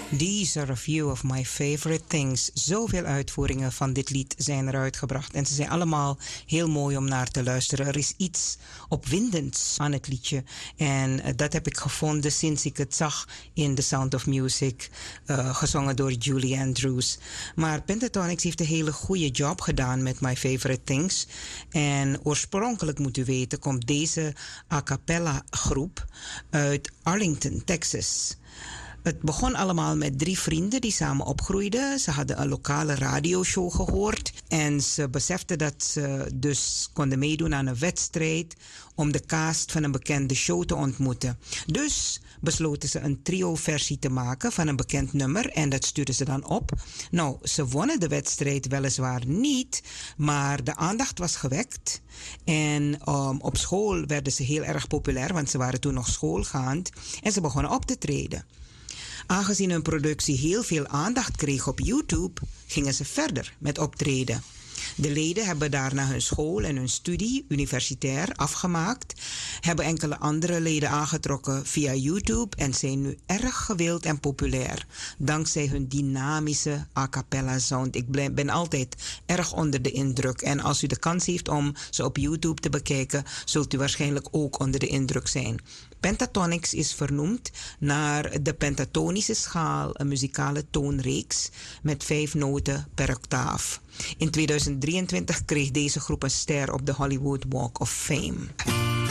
These are a few of my favorite things. Zoveel uitvoeringen van dit lied zijn eruit gebracht. En ze zijn allemaal heel mooi om naar te luisteren. Er is iets opwindends aan het liedje. En dat heb ik gevonden sinds ik het zag in The Sound of Music. Gezongen door Julie Andrews. Maar Pentatonix heeft een hele goede job gedaan met My Favorite Things. En oorspronkelijk, moet u weten, komt deze a cappella groep uit Arlington, Texas. Het begon allemaal met 3 vrienden die samen opgroeiden. Ze hadden een lokale radioshow gehoord. En ze beseften dat ze dus konden meedoen aan een wedstrijd om de cast van een bekende show te ontmoeten. Dus besloten ze een trio-versie te maken van een bekend nummer. En dat stuurden ze dan op. Nou, ze wonnen de wedstrijd weliswaar niet. Maar de aandacht was gewekt. En op school werden ze heel erg populair. Want ze waren toen nog schoolgaand. En ze begonnen op te treden. Aangezien hun productie heel veel aandacht kreeg op YouTube, gingen ze verder met optreden. De leden hebben daarna hun school en hun studie universitair afgemaakt, hebben enkele andere leden aangetrokken via YouTube en zijn nu erg gewild en populair, dankzij hun dynamische a cappella sound. Ik ben altijd erg onder de indruk en als u de kans heeft om ze op YouTube te bekijken, zult u waarschijnlijk ook onder de indruk zijn. Pentatonix is vernoemd naar de pentatonische schaal, een muzikale toonreeks met 5 noten per octaaf. In 2023 kreeg deze groep een ster op de Hollywood Walk of Fame.